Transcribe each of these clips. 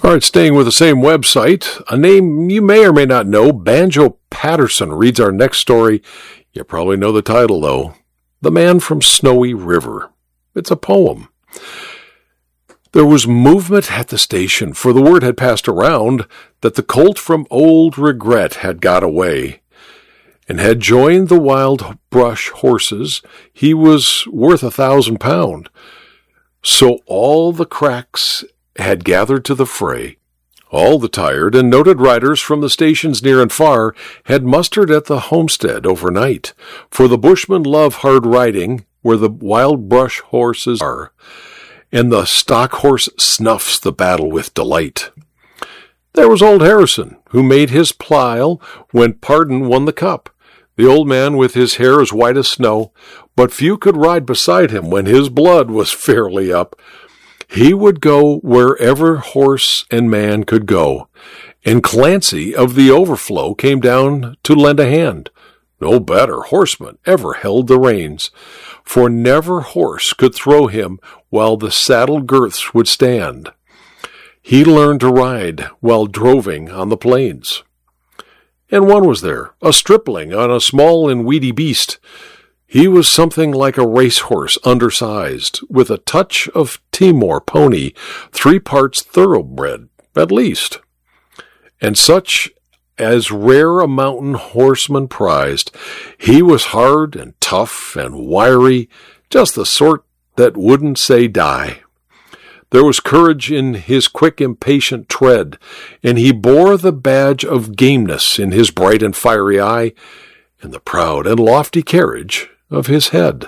All right, staying with the same website, a name you may or may not know, Banjo Patterson, reads our next story. You probably know the title, though. The Man from Snowy River. It's a poem. There was movement at the station, for the word had passed around that the colt from Old Regret had got away and had joined the wild brush horses. He was worth £1,000. So all the cracks had gathered to the fray. All the tired and noted riders from the stations near and far had mustered at the homestead overnight, for the bushmen love hard riding where the wild brush horses are, and the stock horse snuffs the battle with delight. There was old Harrison, who made his pile when Pardon won the cup, the old man with his hair as white as snow, but few could ride beside him when his blood was fairly up. He would go wherever horse and man could go, and Clancy of the Overflow came down to lend a hand. No better horseman ever held the reins, for never horse could throw him while the saddle girths would stand. He learned to ride while droving on the plains. And one was there, a stripling on a small and weedy beast. He was something like a racehorse, undersized, with a touch of Timor pony, 3 parts thoroughbred, at least, and such as rare a mountain horseman prized. He was hard and tough and wiry, just the sort that wouldn't say die. There was courage in his quick, impatient tread, and he bore the badge of gameness in his bright and fiery eye, and the proud and lofty carriage of his head.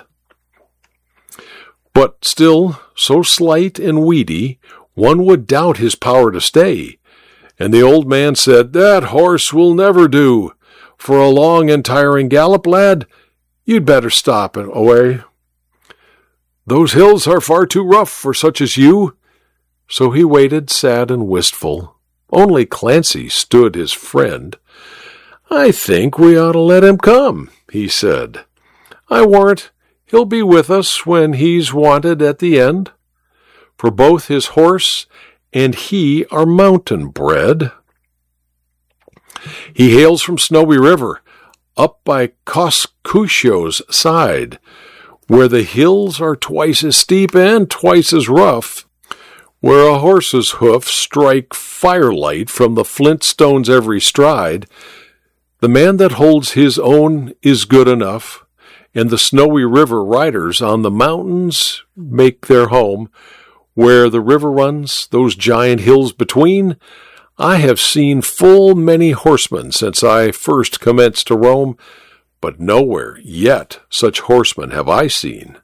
But still, so slight and weedy, one would doubt his power to stay, and the old man said, "That horse will never do. For a long and tiring gallop, lad, you'd better stop and away. Those hills are far too rough for such as you." So he waited, sad and wistful. Only Clancy stood his friend. "I think we ought to let him come," he said. "I warrant he'll be with us when he's wanted at the end, for both his horse and he are mountain bred. He hails from Snowy River, up by Kosciuszko's side, where the hills are twice as steep and twice as rough, where a horse's hoofs strike firelight from the flint stones every stride. The man that holds his own is good enough, and the Snowy River riders on the mountains make their home. Where the river runs, those giant hills between, I have seen full many horsemen since I first commenced to roam, but nowhere yet such horsemen have I seen."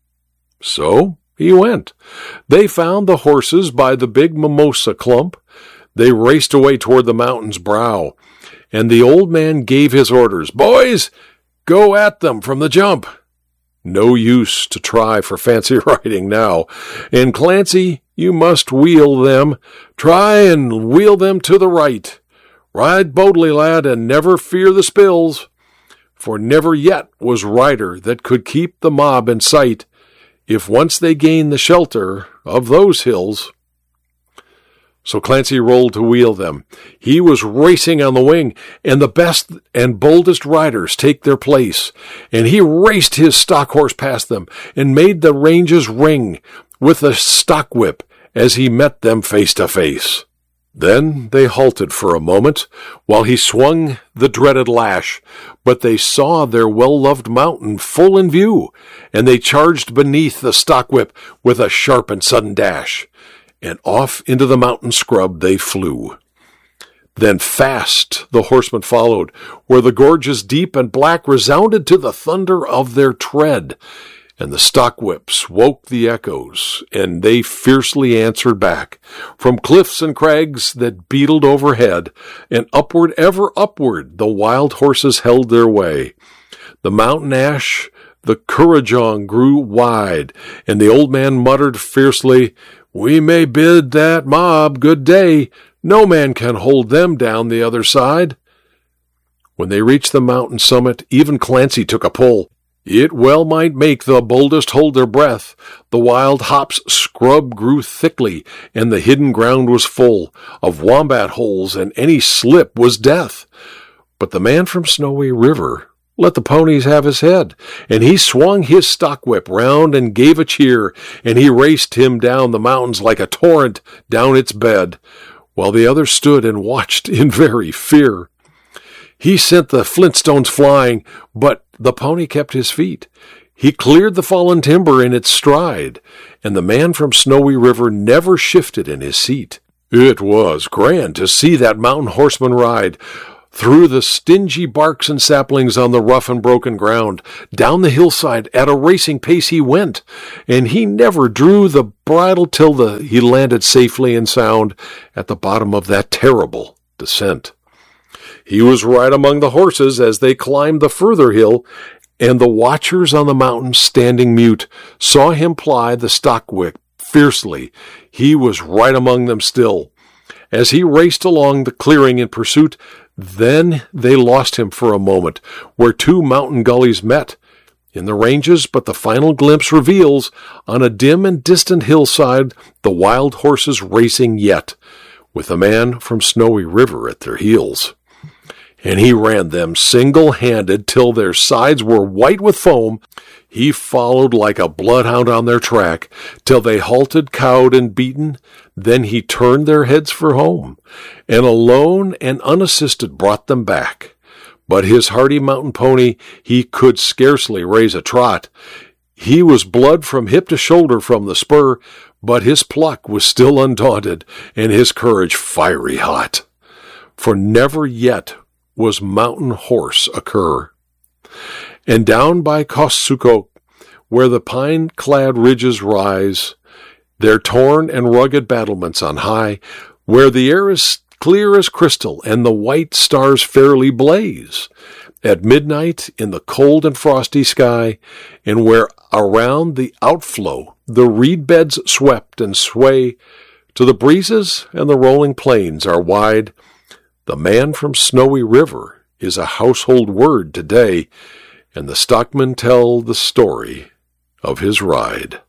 So he went. They found the horses by the big mimosa clump. They raced away toward the mountain's brow, and the old man gave his orders, "Boys, go at them from the jump." No use to try for fancy riding now. "And Clancy, you must wheel them. Try and wheel them to the right. Ride boldly, lad, and never fear the spills. For never yet was rider that could keep the mob in sight, if once they gain the shelter of those hills." So Clancy rolled to wheel them. He was racing on the wing, and the best and boldest riders take their place, and he raced his stock horse past them, and made the ranges ring with the stock whip as he met them face to face. Then they halted for a moment, while he swung the dreaded lash, but they saw their well-loved mountain full in view, and they charged beneath the stock whip with a sharp and sudden dash, and off into the mountain scrub they flew. Then fast the horsemen followed, where the gorges deep and black resounded to the thunder of their tread, and the stock whips woke the echoes, and they fiercely answered back, from cliffs and crags that beetled overhead, and upward, ever upward, the wild horses held their way. The mountain ash, the Kurrajong grew wide, and the old man muttered fiercely, "We may bid that mob good day. No man can hold them down the other side." When they reached the mountain summit, even Clancy took a pull. It well might make the boldest hold their breath. The wild hop's scrub grew thickly, and the hidden ground was full of wombat holes, and any slip was death. But the man from Snowy River let the ponies have his head, and he swung his stockwhip round and gave a cheer, and he raced him down the mountains like a torrent down its bed, while the others stood and watched in very fear. He sent the flintstones flying, but the pony kept his feet. He cleared the fallen timber in its stride, and the man from Snowy River never shifted in his seat. It was grand to see that mountain horseman ride. Through the stingy barks and saplings on the rough and broken ground, down the hillside at a racing pace he went, and he never drew the bridle till he landed safely and sound at the bottom of that terrible descent. He was right among the horses as they climbed the further hill, and the watchers on the mountain, standing mute, saw him ply the stockwhip fiercely. He was right among them still. As he raced along the clearing in pursuit, then they lost him for a moment, where two mountain gullies met in the ranges, but the final glimpse reveals, on a dim and distant hillside, the wild horses racing yet, with the man from Snowy River at their heels. And he ran them single-handed till their sides were white with foam. He followed like a bloodhound on their track, till they halted, cowed and beaten. Then he turned their heads for home, and alone and unassisted brought them back. But his hardy mountain pony, he could scarcely raise a trot. He was blood from hip to shoulder from the spur, but his pluck was still undaunted, and his courage fiery hot. For never yet was mountain horse a cur. And down by Kosciuszko, where the pine-clad ridges rise, their torn and rugged battlements on high, where the air is clear as crystal and the white stars fairly blaze, at midnight in the cold and frosty sky, and where around the outflow the reed beds swept and sway to the breezes and the rolling plains are wide, the man from Snowy River is a household word today, and the stockmen tell the story of his ride.